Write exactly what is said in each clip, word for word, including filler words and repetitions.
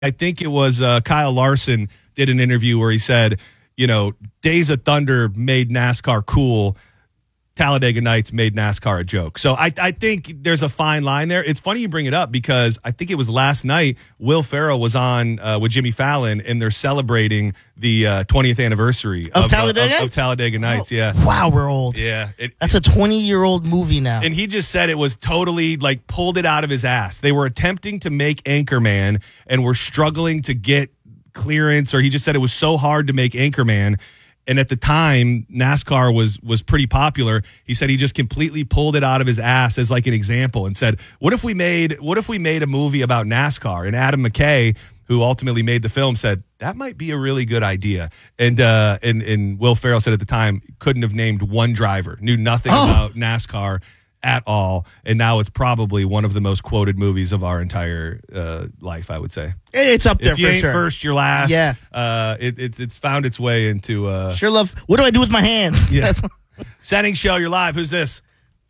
I think it was uh, Kyle Larson did an interview where he said, you know, Days of Thunder made NASCAR cool. Talladega Nights made NASCAR a joke. So I, I think there's a fine line there. It's funny you bring it up because I think it was last night Will Ferrell was on uh, with Jimmy Fallon, and they're celebrating the uh, twentieth anniversary of, of Talladega, uh, of, of Talladega Nights. Oh, yeah. Wow, we're old. Yeah. It, That's a twenty-year-old movie now. And he just said it was totally like pulled it out of his ass. They were attempting to make Anchorman and were struggling to get clearance, or he just said it was so hard to make Anchorman. And at the time, NASCAR was was pretty popular. He said he just completely pulled it out of his ass as like an example and said, "What if we made what if we made a movie about NASCAR?" And Adam McKay, who ultimately made the film, said that might be a really good idea. And uh, and and Will Ferrell said at the time couldn't have named one driver, knew nothing oh. about NASCAR at all, and now it's probably one of the most quoted movies of our entire uh, life, I would say. It's up there if you for ain't sure. First, you're last. Yeah, uh, it, it's it's found its way into. Uh, sure love. What do I do with my hands? Yeah. Setting show. You're live. Who's this?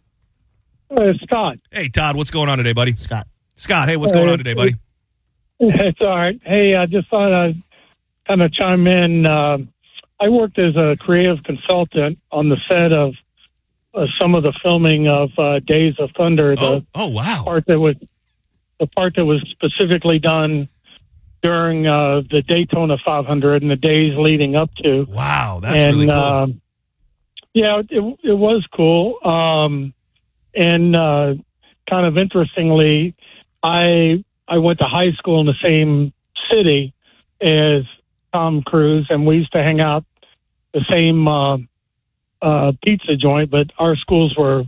Uh, Scott. Hey, Todd. What's going on today, buddy? Scott. Scott. Hey, what's going on today, buddy? It's all right. Hey, I just thought I'd kind of chime in. Uh, I worked as a creative consultant on the set of uh, some of the filming of uh, Days of Thunder. The oh, oh, wow. Part that was the part that was specifically done during uh, the Daytona five hundred and the days leading up to. Wow, that's and, really cool. Uh, yeah, it, it was cool. Um, and uh, kind of interestingly, I I went to high school in the same city as Tom Cruise, and we used to hang out the same uh, uh, pizza joint, but our schools were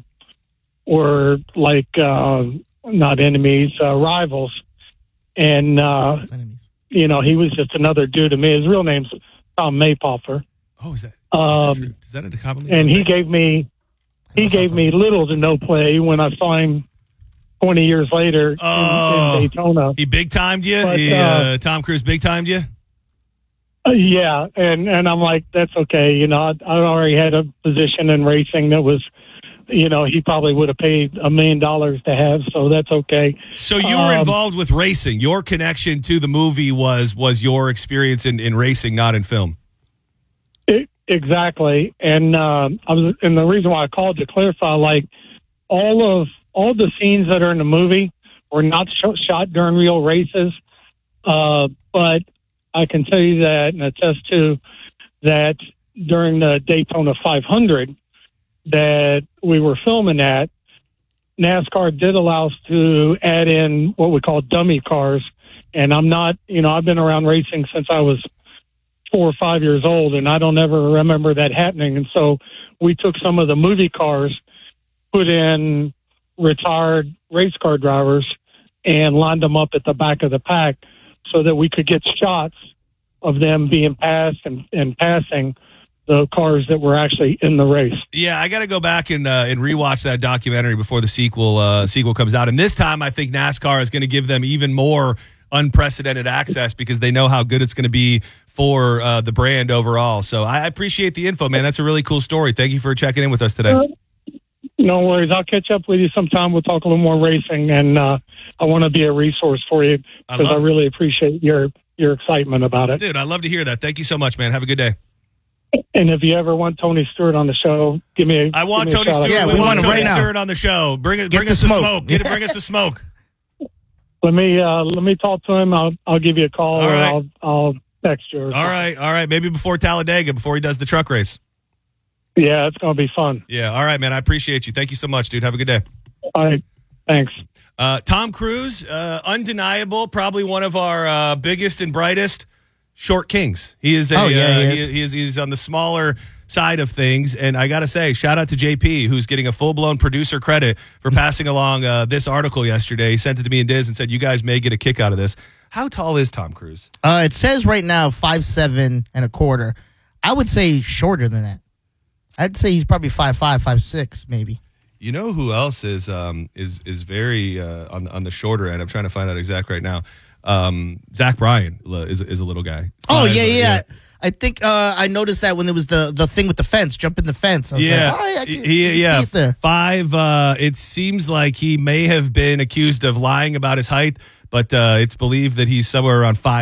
were like uh, not enemies, uh, rivals. And uh, you know, he was just another dude to me. His real name's Tom Maypoffer. Oh, is that? Um, is that, true? Is that a commonly? And he gave me he gave me little to no play when I saw him twenty years later oh, in, in Daytona. He big timed you. But, he, uh, uh, Tom Cruise big timed you. Uh, yeah, and and I'm like, that's okay. You know, I, I already had a position in racing that was, you know, he probably would have paid a million dollars to have, so that's okay. So you were um, involved with racing. Your connection to the movie was was your experience in, in racing, not in film. It, exactly, and um, I was, and the reason why I called to clarify, like all of all the scenes that are in the movie were not sh- shot during real races, uh, but I can tell you that and attest to that during the Daytona five hundred that we were filming at, NASCAR did allow us to add in what we call dummy cars. And I'm not, you know, I've been around racing since I was four or five years old, and I don't ever remember that happening. And so we took some of the movie cars, put in retired race car drivers, and lined them up at the back of the pack so that we could get shots of them being passed and, and passing the cars that were actually in the race. Yeah, I got to go back and uh, and rewatch that documentary before the sequel uh, sequel comes out. And this time, I think NASCAR is going to give them even more unprecedented access because they know how good it's going to be for uh, the brand overall. So I appreciate the info, man. That's a really cool story. Thank you for checking in with us today. Uh, no worries. I'll catch up with you sometime. We'll talk a little more racing, and uh, I want to be a resource for you because I, I really appreciate your your excitement about it. Dude, I love to hear that. Thank you so much, man. Have a good day. And if you ever want Tony Stewart on the show, give me a I want Tony Stewart. Yeah, we, we want want him Tony right Stewart now. on the show. Bring it. Get Bring the us the smoke. smoke. Get it. Bring us the smoke. Let me uh, let me talk to him. I'll I'll give you a call All or right. I'll I'll text you. Or All something. right. All right. Maybe before Talladega, before he does the truck race. Yeah, it's gonna be fun. Yeah. All right, man. I appreciate you. Thank you so much, dude. Have a good day. All right. Thanks. Uh, Tom Cruise, uh, undeniable, probably one of our uh, biggest and brightest short kings. He is a, Oh, yeah, uh, he he is. is. He is he's on the smaller side of things, and I gotta say, shout out to J P, who's getting a full blown producer credit for passing along uh, this article yesterday. He sent it to me and Diz and said, "You guys may get a kick out of this." How tall is Tom Cruise? Uh, it says right now five seven and a quarter. I would say shorter than that. I'd say he's probably five five, five six, maybe. You know who else is um, is is very uh, on on the shorter end? I'm trying to find out exact right now. Um, Zach Bryan is is a little guy. Oh Five, yeah, uh, yeah. I think uh, I noticed that when there was the, the thing with the fence, jumping the fence. I was Yeah, like, all right, I can, he, I can yeah, see it there. five. Uh, it seems like he may have been accused of lying about his height, but uh, it's believed that he's somewhere around five.